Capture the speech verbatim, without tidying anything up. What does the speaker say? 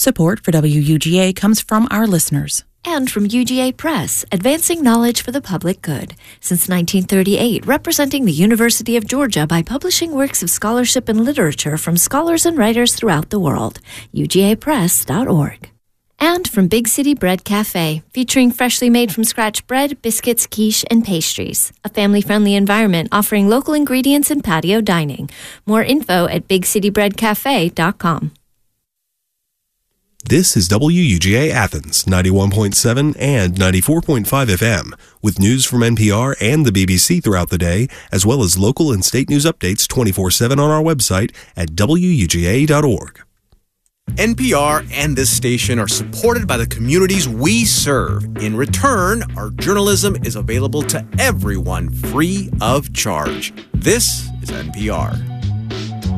Support for W U G A comes from our listeners. And from U G A Press, advancing knowledge for the public good. Since nineteen thirty-eight, representing the University of Georgia by publishing works of scholarship and literature from scholars and writers throughout the world. U G A press dot org. And from Big City Bread Cafe, featuring freshly made from scratch bread, biscuits, quiche, and pastries. A family-friendly environment offering local ingredients and patio dining. More info at big city bread cafe dot com. This is W U G A Athens, ninety-one point seven and ninety-four point five F M, with news from N P R and the B B C throughout the day, as well as local and state news updates twenty-four seven on our website at W U G A dot org. N P R and this station are supported by the communities we serve. In return, our journalism is available to everyone free of charge. This is N P R.